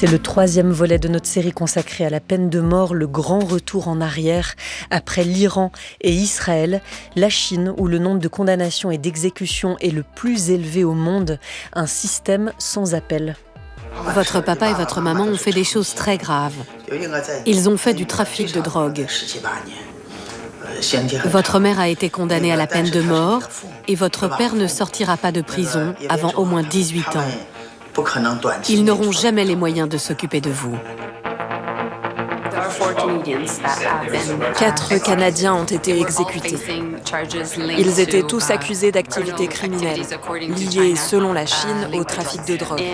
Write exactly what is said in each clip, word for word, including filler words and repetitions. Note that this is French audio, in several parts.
C'est le troisième volet de notre série consacrée à la peine de mort, le grand retour en arrière. Après l'Iran et Israël, la Chine, où le nombre de condamnations et d'exécutions est le plus élevé au monde, un système sans appel. Votre papa et votre maman ont fait des choses très graves. Ils ont fait du trafic de drogue. Votre mère a été condamnée à la peine de mort et votre père ne sortira pas de prison avant au moins dix-huit ans. Ils n'auront jamais les moyens de s'occuper de vous. Quatre Canadiens ont été exécutés. Ils étaient tous accusés d'activités criminelles, liées, selon la Chine, au trafic de drogue.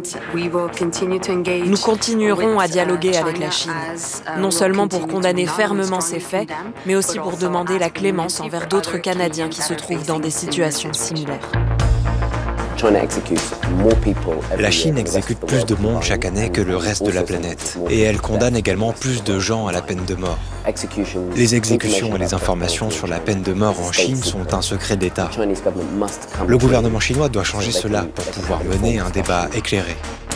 Nous continuerons à dialoguer avec la Chine, non seulement pour condamner fermement ces faits, mais aussi pour demander la clémence envers d'autres Canadiens qui se trouvent dans des situations similaires. La Chine exécute plus de monde chaque année que le reste de la planète. Et elle condamne également plus de gens à la peine de mort. Les exécutions et les informations sur la peine de mort en Chine sont un secret d'État. Le gouvernement chinois doit changer cela pour pouvoir mener un débat éclairé.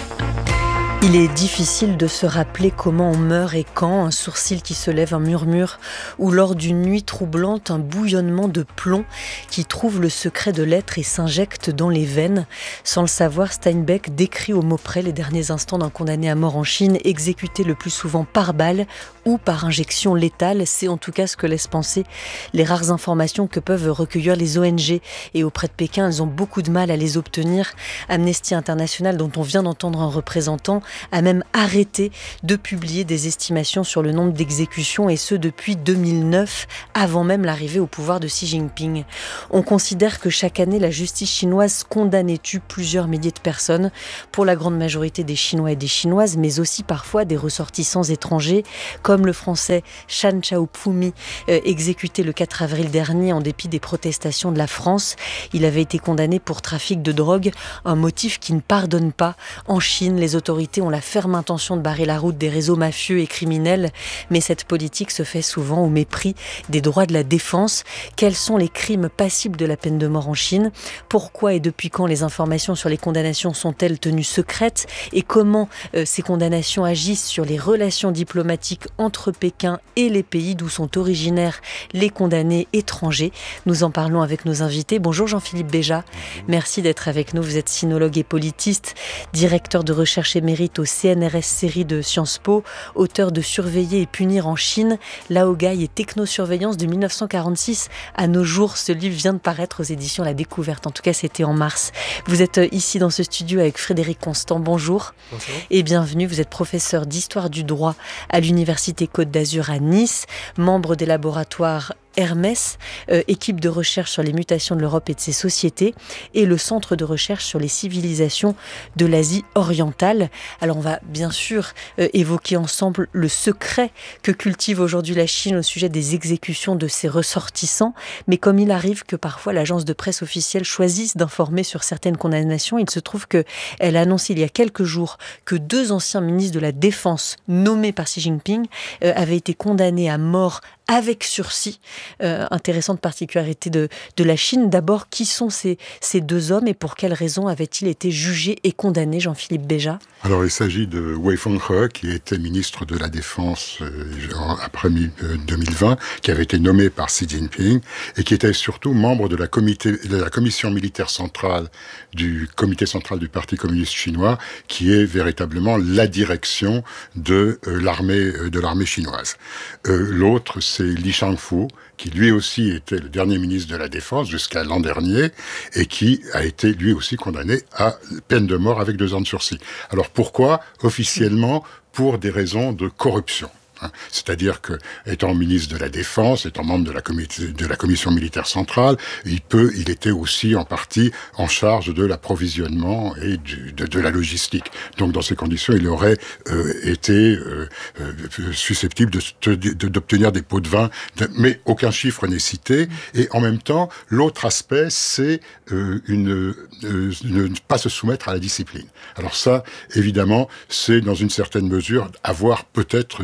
Il est difficile de se rappeler comment on meurt et quand, un sourcil qui se lève, un murmure, ou lors d'une nuit troublante, un bouillonnement de plomb qui trouve le secret de l'être et s'injecte dans les veines. Sans le savoir, Steinbeck décrit au mot près les derniers instants d'un condamné à mort en Chine, exécuté le plus souvent par balle ou par injection létale. C'est en tout cas ce que laissent penser les rares informations que peuvent recueillir les O N G. Et auprès de Pékin, elles ont beaucoup de mal à les obtenir. Amnesty International, dont on vient d'entendre un représentant, a même arrêté de publier des estimations sur le nombre d'exécutions, et ce depuis deux mille neuf, avant même l'arrivée au pouvoir de Xi Jinping. On considère que chaque année, la justice chinoise condamne et tue plusieurs milliers de personnes, pour la grande majorité des Chinois et des Chinoises, mais aussi parfois des ressortissants étrangers, comme le français Shan Chaopumi, euh, exécuté le quatre avril dernier en dépit des protestations de la France. Il avait été condamné pour trafic de drogue, un motif qui ne pardonne pas. En Chine, les autorités ont la ferme intention de barrer la route des réseaux mafieux et criminels, mais cette politique se fait souvent au mépris des droits de la défense. Quels sont les crimes passibles de la peine de mort en Chine ? Pourquoi et depuis quand les informations sur les condamnations sont-elles tenues secrètes ? Et comment euh, ces condamnations agissent sur les relations diplomatiques entre Pékin et les pays d'où sont originaires les condamnés étrangers ? Nous en parlons avec nos invités. Bonjour Jean-Philippe Béja, merci d'être avec nous. Vous êtes sinologue et politiste, directeur de recherche émérite au C N R S série de Sciences Po, auteur de Surveiller et punir en Chine, Laogai et technosurveillance de mille neuf cent quarante-six à nos jours. Ce livre vient de paraître aux éditions La Découverte, en tout cas c'était en mars. Vous êtes ici dans ce studio avec Frédéric Constant, bonjour. Bonjour. Et bienvenue, vous êtes professeur d'histoire du droit à l'Université Côte d'Azur à Nice, membre des laboratoires Hermès, euh, équipe de recherche sur les mutations de l'Europe et de ses sociétés, et le centre de recherche sur les civilisations de l'Asie orientale. Alors on va bien sûr euh, évoquer ensemble le secret que cultive aujourd'hui la Chine au sujet des exécutions de ses ressortissants, mais comme il arrive que parfois l'agence de presse officielle choisisse d'informer sur certaines condamnations, il se trouve qu'elle a annoncé il y a quelques jours que deux anciens ministres de la Défense nommés par Xi Jinping euh, avaient été condamnés à mort avec sursis. Euh, intéressante particularité de, de la Chine. D'abord, qui sont ces, ces deux hommes et pour quelles raisons avaient-ils été jugés et condamnés, Jean-Philippe Béja ? Alors, il s'agit de Wei Fenghe, qui était ministre de la Défense euh, après deux mille vingt, qui avait été nommé par Xi Jinping et qui était surtout membre de la, comité, de la commission militaire centrale du comité central du Parti communiste chinois, qui est véritablement la direction de euh, l'armée euh, de l'armée chinoise. Euh, l'autre, c'est Li Shangfu, qui lui aussi était le dernier ministre de la Défense jusqu'à l'an dernier, et qui a été lui aussi condamné à peine de mort avec deux ans de sursis. Alors pourquoi ? Officiellement, pour des raisons de corruption. C'est-à-dire que, étant ministre de la Défense, étant membre de la, comité, de la commission militaire centrale, il peut, il était aussi en partie en charge de l'approvisionnement et du, de, de la logistique. Donc, dans ces conditions, il aurait euh, été euh, euh, susceptible de, de, d'obtenir des pots de vin, de, mais aucun chiffre n'est cité. Et en même temps, l'autre aspect, c'est euh, une, euh, ne pas se soumettre à la discipline. Alors ça, évidemment, c'est dans une certaine mesure avoir peut-être dit un mot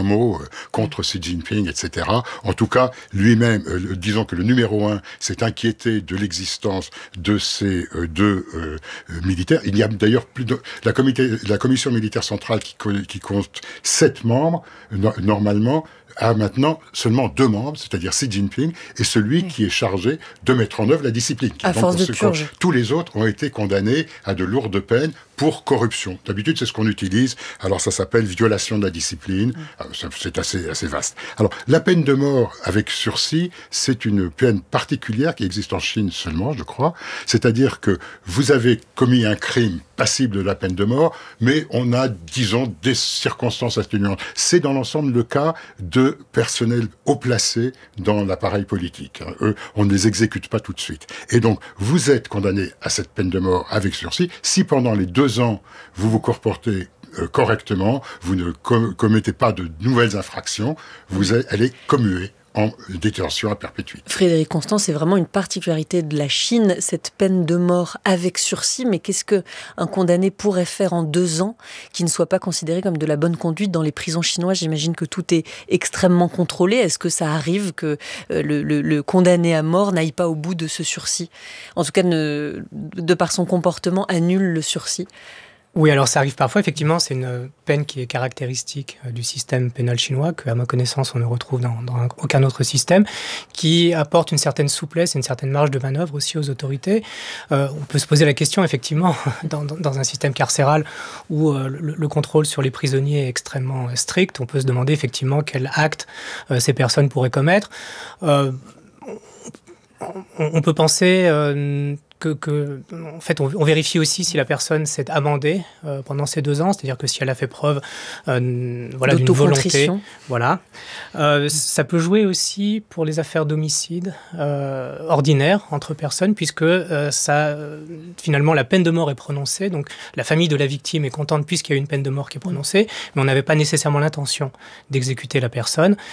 mots euh, contre Xi Jinping, et cetera. En tout cas, lui-même, euh, disons que le numéro un s'est inquiété de l'existence de ces euh, deux euh, militaires. Il y a d'ailleurs plus de la, comité, la commission militaire centrale qui, qui compte sept membres no- normalement. A maintenant seulement deux membres, c'est-à-dire Xi Jinping et celui oui. qui est chargé de mettre en œuvre la discipline. À Donc, force de purge. Tous les autres ont été condamnés à de lourdes peines pour corruption. D'habitude, c'est ce qu'on utilise. Alors, ça s'appelle violation de la discipline. Oui. C'est assez, assez vaste. Alors, la peine de mort avec sursis, c'est une peine particulière qui existe en Chine seulement, je crois. C'est-à-dire que vous avez commis un crime passible de la peine de mort, mais on a, disons, des circonstances atténuantes. C'est dans l'ensemble le cas de personnel haut placé dans l'appareil politique. Eux, on ne les exécute pas tout de suite. Et donc, vous êtes condamné à cette peine de mort avec sursis si pendant les deux ans, vous vous comportez euh, correctement, vous ne com- commettez pas de nouvelles infractions, vous êtes, elle est commuée en détention à perpétuité. Frédéric Constant, c'est vraiment une particularité de la Chine, cette peine de mort avec sursis. Mais qu'est-ce qu'un condamné pourrait faire en deux ans qui ne soit pas considéré comme de la bonne conduite dans les prisons chinoises? J'imagine que tout est extrêmement contrôlé. Est-ce que ça arrive que euh, le, le, le condamné à mort n'aille pas au bout de ce sursis? En tout cas, ne, de par son comportement, annule le sursis? Oui, alors ça arrive parfois, effectivement, c'est une peine qui est caractéristique du système pénal chinois, qu'à ma connaissance, on ne retrouve dans, dans aucun autre système, qui apporte une certaine souplesse et une certaine marge de manœuvre aussi aux autorités. Euh, on peut se poser la question, effectivement, dans, dans un système carcéral où euh, le, le contrôle sur les prisonniers est extrêmement strict, on peut se demander effectivement quel acte euh, ces personnes pourraient commettre. Euh, on, on peut penser... Euh, Que, que, en fait, on, on vérifie aussi si la personne s'est amendée euh, pendant ces deux ans, c'est-à-dire que si elle a fait preuve euh, voilà, d'une volonté. Voilà. Euh, ça peut jouer aussi pour les affaires d'homicide euh, ordinaires entre personnes, puisque euh, ça, euh, finalement, la peine de mort est prononcée. Donc, la famille de la victime est contente puisqu'il y a une peine de mort qui est prononcée, mais on n'avait pas nécessairement l'intention d'exécuter la personne.